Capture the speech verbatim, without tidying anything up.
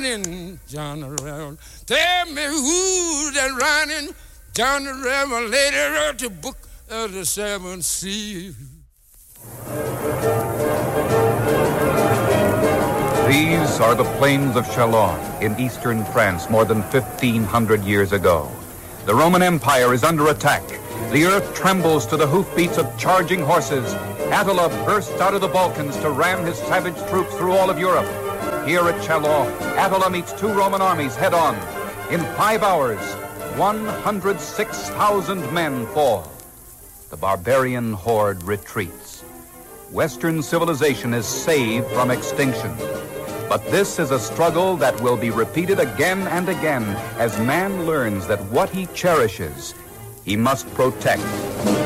John the Revelator. Tell me who's that riding John the Revelator wrote the book of the seven seals. These are the plains of Chalon in eastern France more than fifteen hundred years ago. The Roman Empire is under attack. The earth trembles to the hoofbeats of charging horses. Attila bursts out of the Balkans to ram his savage troops through all of Europe. Here at Chalon, Attila meets two Roman armies head-on. In five hours, one hundred six thousand men fall. The barbarian horde retreats. Western civilization is saved from extinction. But this is a struggle that will be repeated again and again as man learns that what he cherishes, he must protect.